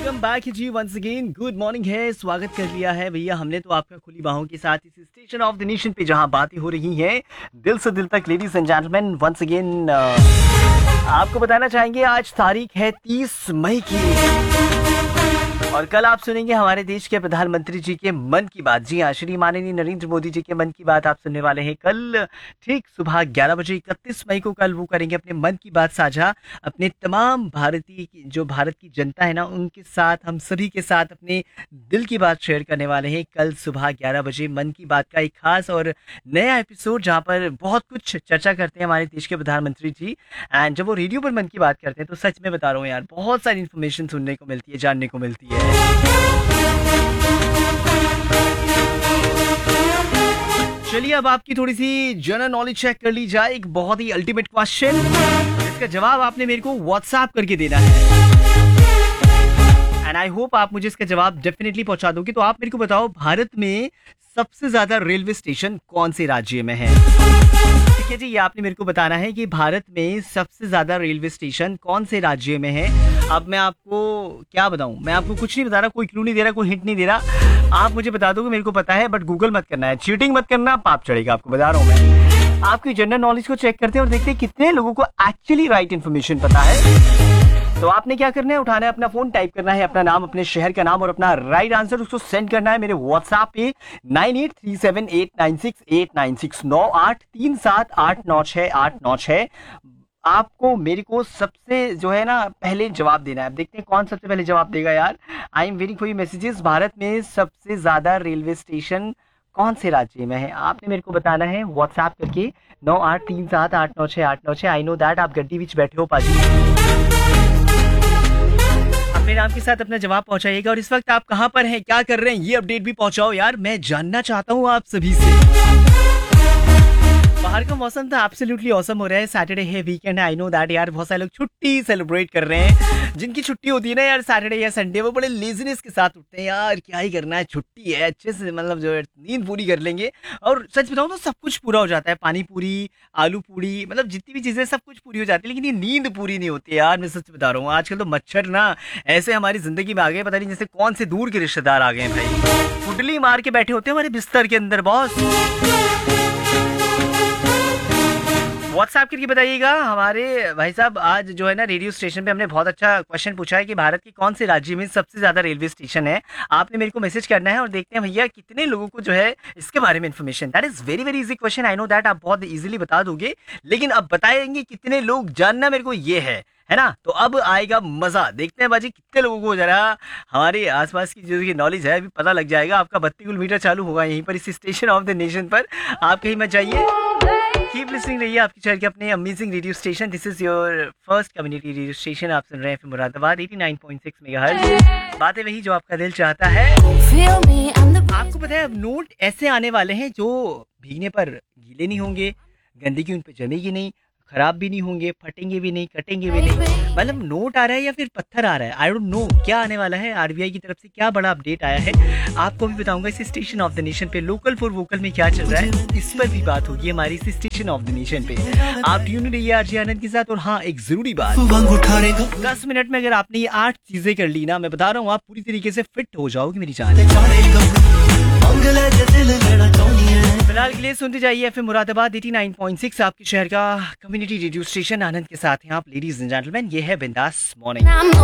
Welcome back जी once again. Good morning है, स्वागत कर लिया है भैया हमने तो आपका खुली बाहों के साथ इस स्टेशन ऑफ द नेशन पे जहां बातें हो रही हैं दिल से दिल तक। Ladies and gentleman once again आपको बताना चाहेंगे आज तारीख है 30 मई की और कल आप सुनेंगे हमारे देश के प्रधानमंत्री जी के मन की बात। जी हाँ, श्री माननीय नरेंद्र मोदी जी के मन की बात आप सुनने वाले हैं कल ठीक सुबह 11 बजे। 31 मई को कल वो करेंगे अपने मन की बात साझा अपने तमाम भारतीय जो भारत की जनता है ना उनके साथ, हम सभी के साथ अपने दिल की बात शेयर करने वाले हैं कल सुबह 11 बजे। मन की बात का एक खास और नया एपिसोड जहाँ पर बहुत कुछ चर्चा करते हैं हमारे देश के प्रधानमंत्री जी। एंड जब वो रेडियो पर मन की बात करते हैं तो सच में बता रहा हूँ यार, बहुत सारी इन्फॉर्मेशन सुनने को मिलती है, जानने को मिलती है। चलिए अब आपकी थोड़ी सी जनरल नॉलेज चेक कर ली जाए। एक बहुत ही अल्टीमेट क्वेश्चन, इसका जवाब आपने मेरे को व्हाट्सएप करके देना है एंड आई होप आप मुझे इसका जवाब डेफिनेटली पहुंचा दोगे। तो आप मेरे को बताओ, भारत में सबसे ज्यादा रेलवे स्टेशन कौन से राज्य में है? ठीक है जी, ये आपने मेरे को बताना है कि भारत में सबसे ज्यादा रेलवे स्टेशन कौन से राज्य में है। अब मैं आपको क्या बताऊं, मैं आपको कुछ नहीं बता रहा, कोई क्लू नहीं दे रहा, कोई हिंट नहीं दे रहा। आप मुझे बता दो कि मेरे को पता है, बट गूगल मत करना है, चीटिंग मत करना, पाप चढ़ेगा, आपको बता रहा हूं मैं। आपकी जनरल नॉलेज को चेक करते हैं और देखते हैं कितने लोगों को एक्चुअली राइट इन्फॉर्मेशन पता है। तो आपने क्या करना है, उठाना है अपना फोन, टाइप करना है अपना नाम, अपने शहर का नाम और अपना राइट आंसर, उसको सेंड करना है मेरे व्हाट्सएप पे 9837896896 9837896896। आपको मेरे को सबसे जो है ना पहले जवाब देना है। अब देखते हैं कौन सबसे पहले जवाब देगा यार। I am waiting for you messages. Bharat में सबसे ज्यादा रेलवे स्टेशन कौन से राज्य में है, आपने मेरे को बताना है व्हाट्सएप करके 9837896896। आई नो दैट आप गड्डी बीच बैठे हो पाजी, अपने नाम के साथ अपना जवाब पहुंचाइएगा। और इस वक्त आप कहां पर हैं, क्या कर रहे हैं, ये अपडेट भी पहुंचाओ यार, मैं जानना चाहता हूं आप सभी से। बाहर का मौसम तो एब्सोल्युटली ऑसम हो रहा है, सैटरडे है, वीकेंड है, आई नो दैट यार। बहुत सारे लोग छुट्टी सेलिब्रेट कर रहे हैं, जिनकी छुट्टी होती है ना यार सैटरडे या संडे, वो बड़े लेजीनेस के साथ उठते हैं यार, क्या ही करना है, छुट्टी है, अच्छे से मतलब जो है नींद पूरी कर लेंगे। और सच बताऊं तो सब कुछ पूरा हो जाता है, पानी पूरी, आलू पूरी, मतलब जितनी भी चीजें सब कुछ पूरी हो जाती है, लेकिन ये नींद पूरी नहीं होती यार। मैं सच बता रहा हूँ, आजकल तो मच्छर ना ऐसे हमारी जिंदगी में आ गए, पता नहीं जैसे कौन से दूर के रिश्तेदार आ गए हैं भाई, कुंडली मार के बैठे होते हैं हमारे बिस्तर के अंदर बॉस। व्हाट्सएप करके बताइएगा हमारे भाई साहब। आज जो है ना रेडियो स्टेशन पे हमने बहुत अच्छा क्वेश्चन पूछा है कि भारत के कौन से राज्य में सबसे ज्यादा रेलवे स्टेशन है। आपने मेरे को मैसेज करना है और देखते हैं भैया कितने लोगों को जो है इसके बारे में information. That is very very easy question, I know that आप बहुत इजीली बता दोगे, लेकिन अब बताएंगे कितने लोग, जानना मेरे को ये है ना। तो अब आएगा मजा, देखते हैं बाजी कितने लोगों को जरा हमारे आसपास की जो नॉलेज है अभी पता लग जाएगा। आपका 32 किलोमीटर चालू होगा यहीं पर इस स्टेशन ऑफ द नेशन पर, आप कहीं मत जाइए, कीप लिसनिंग रहिए आपके शहर के अपने amazing radio station. This is your first community radio station, आप सुन रहे हैं मुरादाबाद 89.6 मेगाहर्ट्ज। बातें वही जो आपका दिल चाहता है। आपको पता है अब नोट ऐसे आने वाले हैं जो भीगने पर गीले नहीं होंगे, गंदगी उन पर जमेगी नहीं, खराब भी नहीं होंगे, फटेंगे भी नहीं, कटेंगे भी नहीं। मतलब नोट आ रहा है या फिर पत्थर आ रहा है, आई डोंट नो क्या आने वाला है। आरबीआई की तरफ से क्या बड़ा अपडेट आया है आपको भी बताऊंगा इस स्टेशन ऑफ द नेशन पे। लोकल फॉर वोकल में क्या चल रहा है इस पर भी बात होगी हमारी इस स्टेशन ऑफ द नेशन पे। आप ट्यून रहिए आरजे आनंद के साथ। और हाँ, एक जरूरी बात, 10 मिनट में अगर आपने ये 8 चीजें कर ली ना, मैं बता रहा हूँ आप पूरी तरीके से फिट हो जाओगे मेरी जान। फिलहाल के लिए सुनते जाइए एफएम मुरादाबाद 89.6, आपके शहर का कम्युनिटी रेडियो स्टेशन आनंद के साथ हैं आप। लेडीज एंड जेंटलमैन, ये है बिंदास मॉर्निंग।